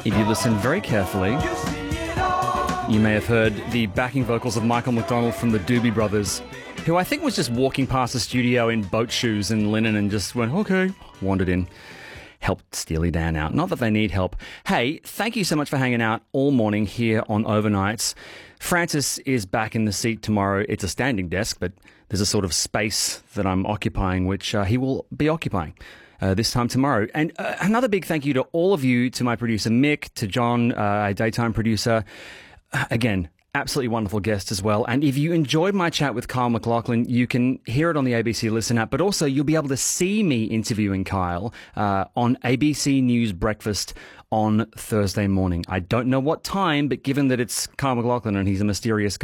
If you listen very carefully, you may have heard the backing vocals of Michael McDonald from the Doobie Brothers, who I think was just walking past the studio in boat shoes and linen and just went, okay, wandered in. Helped Steely Dan out. Not that they need help. Hey, thank you so much for hanging out all morning here on Overnights. Francis is back in the seat tomorrow. It's a standing desk, but there's a sort of space that I'm occupying, which he will be occupying this time tomorrow. And another big thank you to all of you, to my producer Mick, to John, a daytime producer. Again, absolutely wonderful guest as well. And if you enjoyed my chat with Kyle MacLachlan, you can hear it on the ABC Listen app, but also you'll be able to see me interviewing Kyle on ABC News Breakfast on Thursday morning. I don't know what time, but given that it's Kyle MacLachlan and he's a mysterious guy,